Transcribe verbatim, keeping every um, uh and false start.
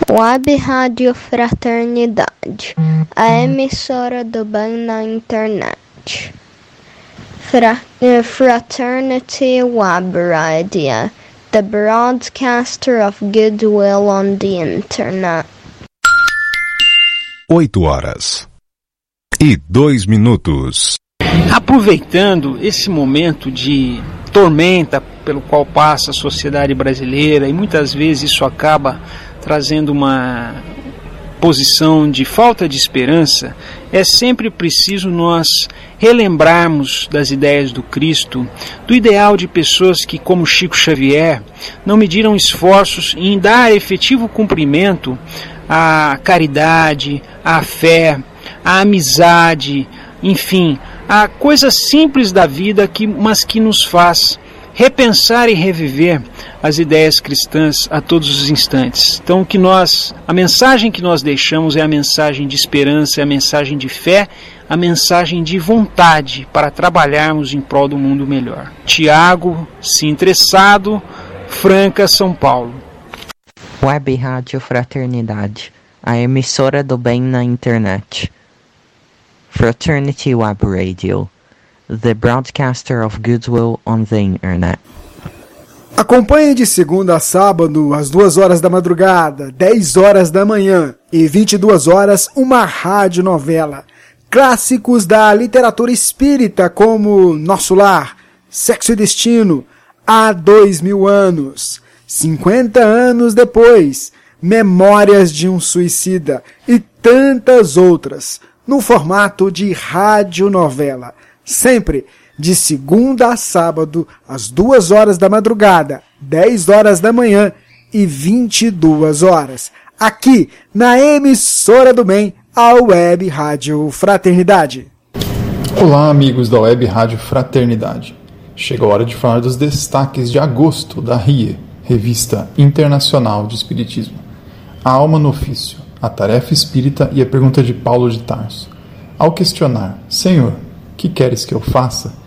Web Rádio Fraternidade, a emissora do bem na internet. Fra- Fraternity Web Radio, the broadcaster of goodwill on the internet. Oito horas e dois minutos. Aproveitando esse momento de tormenta pelo qual passa a sociedade brasileira, e muitas vezes isso acaba trazendo uma posição de falta de esperança, é sempre preciso nós relembrarmos das ideias do Cristo, do ideal de pessoas que, como Chico Xavier, não mediram esforços em dar efetivo cumprimento à caridade, à fé, à amizade, enfim, a coisas simples da vida, que, mas que nos faz repensar e reviver as ideias cristãs a todos os instantes. Então, que nós, a mensagem que nós deixamos é a mensagem de esperança, é a mensagem de fé, a mensagem de vontade para trabalharmos em prol do mundo melhor. Tiago, Sintressado, Franca, São Paulo. Web Rádio Fraternidade, a emissora do bem na internet. Fraternity Web Radio, the broadcaster of goodwill on the internet. Acompanhe de segunda a sábado, às duas horas da madrugada, dez horas da manhã e vinte e duas horas, uma radionovela. Clássicos da literatura espírita como Nosso Lar, Sexo e Destino, Há Dois Mil Anos, cinquenta anos depois, Memórias de um Suicida e tantas outras, no formato de radionovela, sempre de segunda a sábado, às duas horas da madrugada, dez horas da manhã e vinte e duas horas, aqui na emissora do bem, a Web Rádio Fraternidade. Olá, amigos da Web Rádio Fraternidade. Chega a hora de falar dos destaques de agosto da R I E, Revista Internacional de Espiritismo. A Alma no Ofício, a Tarefa Espírita e a Pergunta de Paulo de Tarso. Ao questionar, Senhor, que queres que eu faça?